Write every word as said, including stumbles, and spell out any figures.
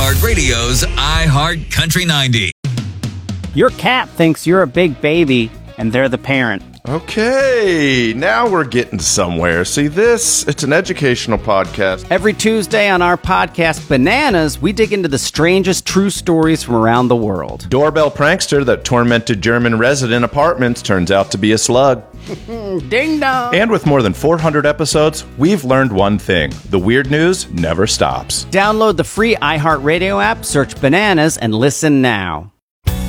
iHeartRadio's iHeart Country ninety. Your cat thinks you're a big baby, and they're the parent. Okay, now we're getting somewhere. See this? It's an educational podcast. Every Tuesday on our podcast, Bananas, we dig into the strangest true stories from around the world. Doorbell prankster that tormented German resident apartments turns out to be a slug. Ding dong! And with more than four hundred episodes, we've learned one thing. The weird news never stops. Download the free iHeartRadio app, search Bananas, and listen now.